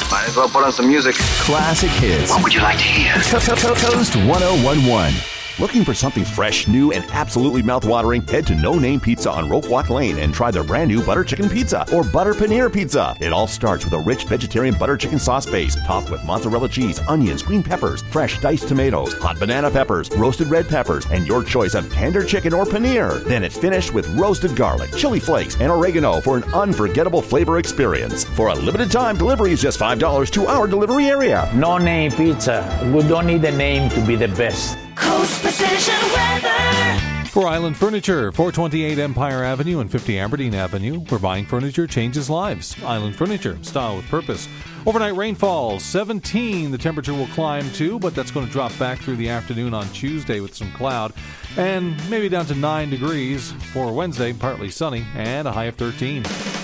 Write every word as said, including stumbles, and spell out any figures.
Might as well put on some music. Classic hits. What would you like to hear? Toast one oh one one. Looking for something fresh, new, and absolutely mouthwatering? Head to No Name Pizza on Rope Walk Lane and try their brand new butter chicken pizza or butter paneer pizza. It all starts with a rich vegetarian butter chicken sauce base topped with mozzarella cheese, onions, green peppers, fresh diced tomatoes, hot banana peppers, roasted red peppers, and your choice of tender chicken or paneer. Then it's finished with roasted garlic, chili flakes, and oregano for an unforgettable flavor experience. For a limited time, delivery is just five dollars to our delivery area. No Name Pizza. We don't need a name to be the best. Coast Precision Weather. For Island Furniture, four twenty-eight Empire Avenue and fifty Aberdeen Avenue, where buying furniture changes lives. Island Furniture, style with purpose. Overnight rainfall, seventeen. The temperature will climb too, but that's going to drop back through the afternoon on Tuesday with some cloud. And maybe down to nine degrees for Wednesday, partly sunny, and a high of thirteen.